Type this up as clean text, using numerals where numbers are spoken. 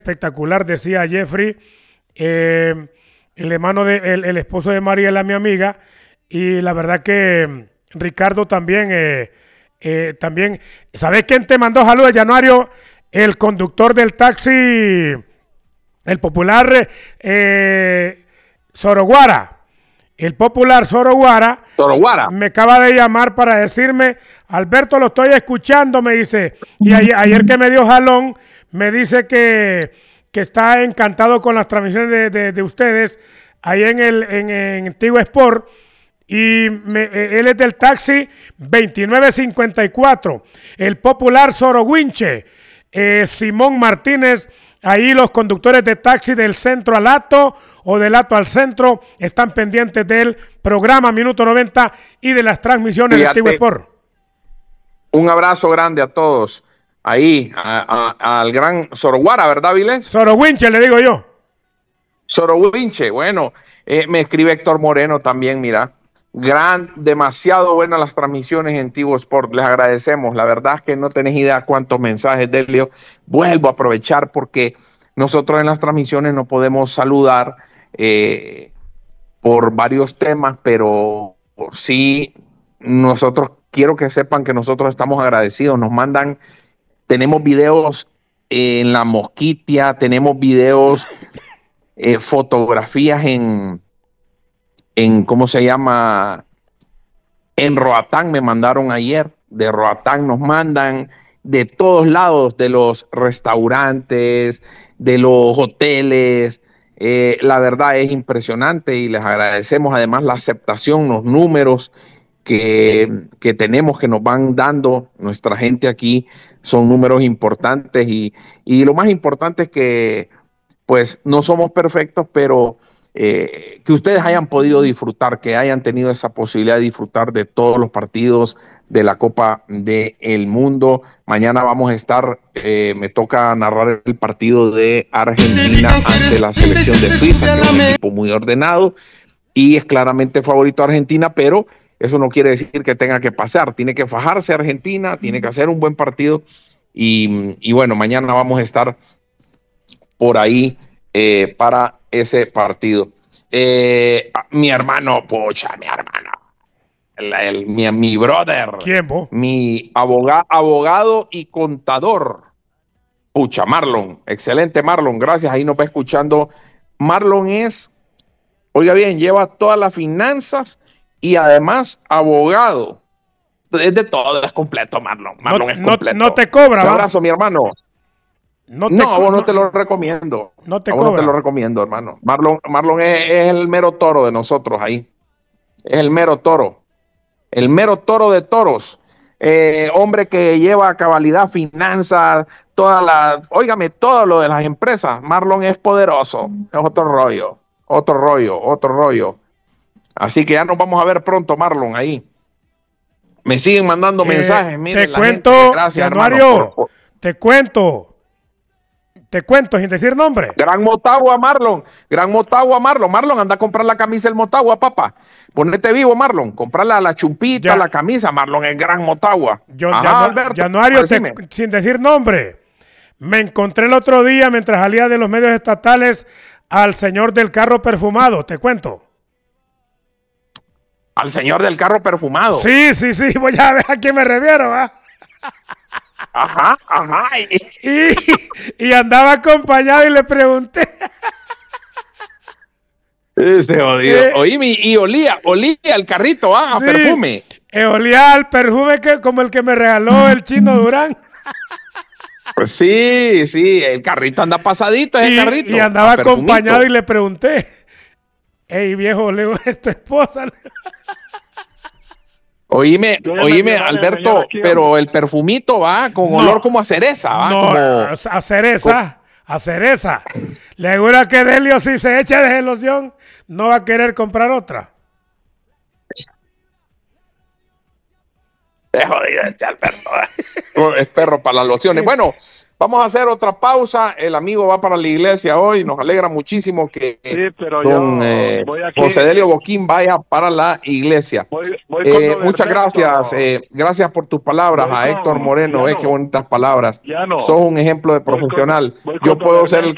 espectacular, decía Jeffrey, el hermano el esposo de Mariela, mi amiga, y la verdad que Ricardo también, también, ¿sabes quién te mandó saludos, Januario? El conductor del taxi, el popular Soroguara. El popular Soroguara me acaba de llamar para decirme, Alberto, lo estoy escuchando, me dice, y ayer que me dio jalón, me dice que está encantado con las transmisiones de ustedes ahí en Tigo Sport, y él es del taxi 2954, el popular Soroguinche, Simón Martínez. Ahí los conductores de taxi del centro al Hato o del Hato al centro están pendientes del programa Minuto 90 y de las transmisiones de Tigo Sport. Un abrazo grande a todos. Ahí, al gran Soroguara, ¿verdad, Vilés? Soroguinche, le digo yo. Soroguinche, bueno, me escribe Héctor Moreno también, mira. Demasiado buenas las transmisiones en Tigo Sport, les agradecemos. La verdad es que no tenés idea cuántos mensajes, Delio. Vuelvo a aprovechar porque nosotros en las transmisiones no podemos saludar por varios temas, pero sí, quiero que sepan que nosotros estamos agradecidos. Nos mandan, tenemos videos en La Mosquitia, tenemos videos, fotografías en ¿cómo se llama? En Roatán me mandaron ayer, de Roatán nos mandan de todos lados, de los restaurantes, de los hoteles. La verdad es impresionante y les agradecemos además la aceptación, los números que tenemos, que nos van dando nuestra gente aquí, son números importantes y lo más importante es que pues no somos perfectos, pero que ustedes hayan podido disfrutar, que hayan tenido esa posibilidad de disfrutar de todos los partidos de la Copa del Mundo. Mañana vamos a estar, me toca narrar el partido de Argentina ante la selección de Suiza, que es un equipo muy ordenado y es claramente favorito a Argentina, pero eso no quiere decir que tenga que pasar. Tiene que fajarse Argentina, tiene que hacer un buen partido y bueno, mañana vamos a estar por ahí para ese partido. Mi hermano, mi brother. ¿Quién, vos? Mi abogado y contador. Pucha, Marlon. Excelente, Marlon. Gracias. Ahí nos va escuchando. Marlon oiga bien, lleva todas las finanzas y además abogado. Es de todo, es completo, Marlon. Marlon es completo. No te cobra, un abrazo, mi hermano. A vos no te lo recomiendo. No te a vos no te lo recomiendo, hermano. Marlon es el mero toro de nosotros ahí. Es el mero toro. El mero toro de toros. Hombre que lleva a cabalidad finanzas, óigame, todo lo de las empresas. Marlon es poderoso. Es otro rollo. Así que ya nos vamos a ver pronto, Marlon, ahí. Me siguen mandando mensajes. Miren, te cuento, gente. Gracias, Januario, Te cuento sin decir nombre. Gran Motagua, Marlon. Marlon, anda a comprar la camisa del Motagua, papá. Ponete vivo, Marlon. Comprarla la chumpita, la camisa. Marlon es Gran Motagua. Januario, sin decir nombre. Me encontré el otro día mientras salía de los medios estatales al señor del carro perfumado. Te cuento. Al señor del carro perfumado. Sí. Voy a ver a quién me refiero, ¿ah? Ajá. Y andaba acompañado y le pregunté. Ese jodido. Oíme, y olía el carrito, a perfume. Olía al perfume como el que me regaló el Chino Durán. Pues sí, el carrito anda pasadito, ese carrito. Y andaba acompañado y le pregunté. Ey, viejo, le digo, ¿es tu esposa? Oíme, Alberto, pero el perfumito va con olor como a cereza, ¿va? A cereza. Le aseguro que Delio, si se echa de loción, no va a querer comprar otra. Es jodido este Alberto. Es perro para las lociones. Bueno, vamos a hacer otra pausa. El amigo va para la iglesia hoy. Nos alegra muchísimo que don José Delio Boquín vaya para la iglesia. Muchas gracias. Gracias por tus palabras a Héctor Moreno. Qué bonitas palabras. Sos un ejemplo de profesional. Yo puedo ser el